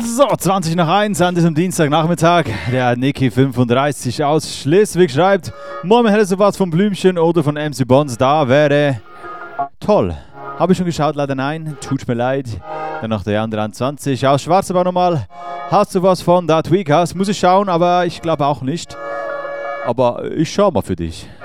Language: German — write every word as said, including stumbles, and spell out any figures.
So, zwanzig nach eins an diesem Dienstagnachmittag. Der Niki fünfunddreißig aus Schleswig schreibt: Moin, hättest du was von Blümchen oder von M C Bonds? Da wäre toll. Habe ich schon geschaut? Leider nein. Tut mir leid. Dann noch der andere zwanzig aus Schwarzebau nochmal. Hast du was von da Tweakers? Muss ich schauen, aber ich glaube auch nicht. Aber ich schau mal für dich.